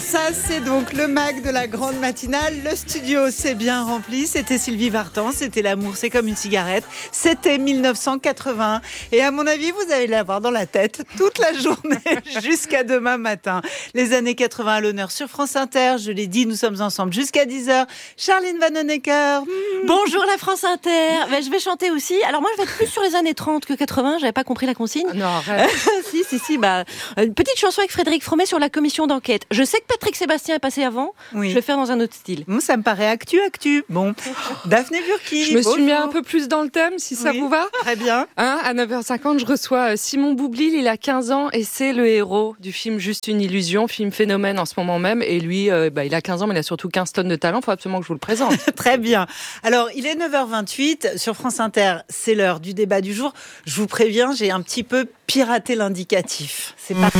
Ça, c'est donc le mag de la grande matinale. Le studio s'est bien rempli. C'était Sylvie Vartan, c'était L'amour, c'est comme une cigarette. C'était 1981. Et à mon avis, vous allez l'avoir dans la tête toute la journée jusqu'à demain matin. Les années 80 à l'honneur sur France Inter. Je l'ai dit, nous sommes ensemble jusqu'à 10h. Charline Vanhoenacker. Bonjour la France Inter. Je vais chanter aussi. Alors moi, je vais être plus sur les années 30 que 80. J'avais pas compris la consigne. Non, arrête. Si. Une petite chanson avec Frédéric Fromet sur la commission d'enquête. Je sais que Patrick Sébastien est passé avant. Oui. Je vais faire dans un autre style. Ça me paraît actu. Bon, Daphné Burki. Je me suis mis un peu plus dans le thème, si ça vous va. Très bien. À 9h50, je reçois Simon Boublil. Il a 15 ans et c'est le héros du film Juste une illusion, film phénomène en ce moment même. Et lui, il a 15 ans, mais il a surtout 15 tonnes de talent. Il faut absolument que je vous le présente. Très bien. Alors, il est 9h28 sur France Inter. C'est l'heure du débat du jour. Je vous préviens, j'ai un petit peu piraté l'indicatif. C'est pas